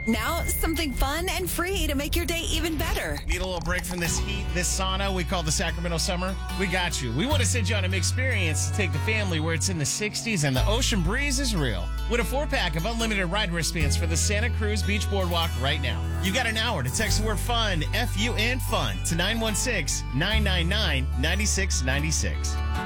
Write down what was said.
Now, something fun and free to make your day even better. Need a little break from this heat, this sauna we call the Sacramento summer? We got you. We want to send you on an experience to take the family where it's in the 60s and the ocean breeze is real. With a 4-pack of unlimited ride wristbands for the Santa Cruz Beach Boardwalk right now. You got an hour to text the word FUN, F-U-N, FUN, to 916-999-9696.